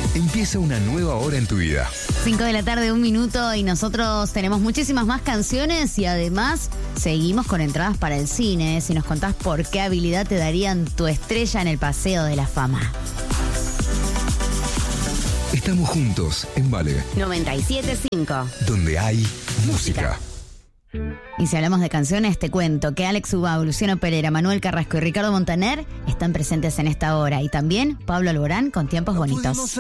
Empieza una nueva hora en tu vida. 5 de la tarde, 1 minuto, y nosotros tenemos muchísimas más canciones y además seguimos con entradas para el cine. Si nos contás por qué habilidad te darían tu estrella en el Paseo de la Fama. Estamos juntos en Vale, 97.5. donde hay música. Y si hablamos de canciones, te cuento que Alex Ubago, Luciano Pereira, Manuel Carrasco y Ricardo Montaner están presentes en esta hora. Y también Pablo Alborán con Tiempos Bonitos.